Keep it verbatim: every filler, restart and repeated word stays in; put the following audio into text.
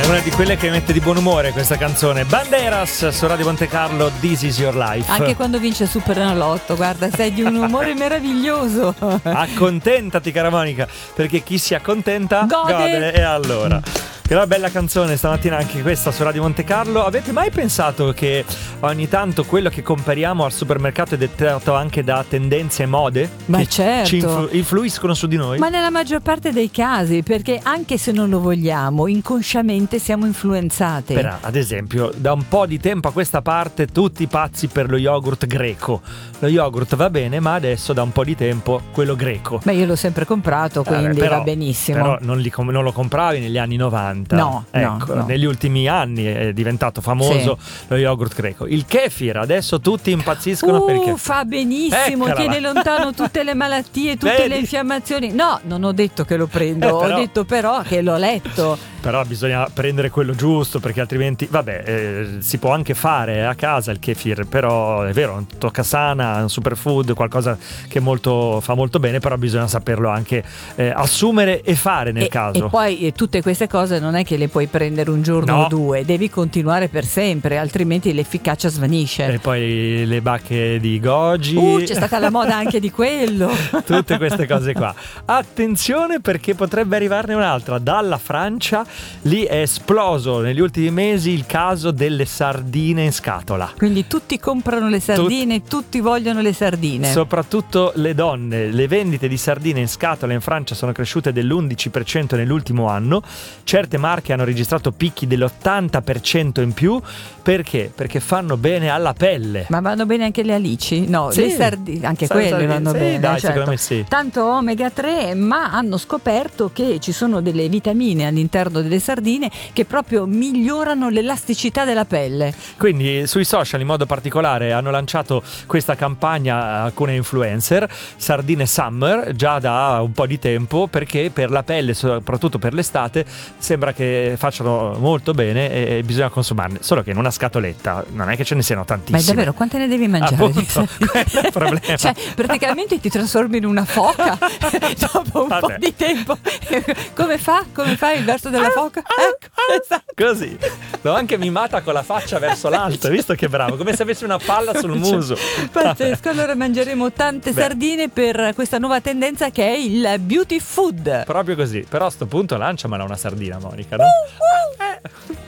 una di quelle che mette di buon umore questa canzone. Banderas su Radio Monte Carlo, This Is Your Life. Anche quando vince Superenalotto, guarda, sei di un umore meraviglioso. Accontentati, cara Monica, perché chi si accontenta gode, gode. E allora, che una bella canzone stamattina anche questa su Radio Monte Carlo. Avete mai pensato che ogni tanto quello che compariamo al supermercato è dettato anche da tendenze e mode? Ma che certo, ci influ- influiscono su di noi? Ma nella maggior parte dei casi, perché anche se non lo vogliamo, inconsciamente siamo influenzati. Per, ad esempio, da un po' di tempo a questa parte tutti pazzi per lo yogurt greco. Lo yogurt va bene, ma adesso da un po' di tempo quello greco. Beh, io l'ho sempre comprato, quindi eh, però, va benissimo. Però non, li, non lo compravi negli anni novanta. No, ecco, no, no. Negli ultimi anni è diventato famoso sì. lo yogurt greco. Il kefir, adesso tutti impazziscono uh, perché fa benissimo, Eccola tiene là. lontano tutte le malattie, tutte Vedi? le infiammazioni. No, non ho detto che lo prendo, Eh, però... ho detto però che l'ho letto. Però bisogna prendere quello giusto, perché altrimenti, vabbè, eh, si può anche fare a casa il kefir, però è vero, tocca sana, un superfood, qualcosa che molto, fa molto bene, però bisogna saperlo anche eh, assumere e fare nel e, caso. E poi eh, tutte queste cose non è che le puoi prendere un giorno no. o due, devi continuare per sempre, altrimenti l'efficacia svanisce. E poi le bacche di goji. Uh, c'è stata la moda anche di quello. Tutte queste cose qua. Attenzione, perché potrebbe arrivarne un'altra dalla Francia. Lì è esploso negli ultimi mesi il caso delle sardine in scatola. Quindi tutti comprano le sardine, Tut- tutti vogliono le sardine. Soprattutto le donne. Le vendite di sardine in scatola in Francia sono cresciute dell'undici per cento nell'ultimo anno. Certe marche hanno registrato picchi dell'ottanta per cento in più. Perché? Perché fanno bene alla pelle. Ma vanno bene anche le alici? No, sì. le sardine, anche Sa- quelle sardine, vanno sì, bene. dai, certo. secondo me sì. Tanto omega tre, ma hanno scoperto che ci sono delle vitamine all'interno delle sardine che proprio migliorano l'elasticità della pelle. Quindi sui social in modo particolare hanno lanciato questa campagna alcune influencer, Sardine Summer, già da un po' di tempo, perché per la pelle, soprattutto per l'estate, sembra che facciano molto bene e bisogna consumarne, solo che in una scatoletta non è che ce ne siano tantissime. Ma è davvero, quante ne devi mangiare? Appunto, quello è il problema. Cioè, praticamente ti trasformi in una foca dopo un Vabbè. po' di tempo. Come fa? Come fa il verso della foca? Ecco, esatto. Così. L'ho anche mimata con la faccia verso l'alto, hai visto che bravo, come se avessi una palla sul muso. Pazzesco, allora mangeremo tante Beh. sardine per questa nuova tendenza che è il beauty food. Proprio così, però a sto punto lanciamela una sardina, Monica, no? Uh, uh. Eh.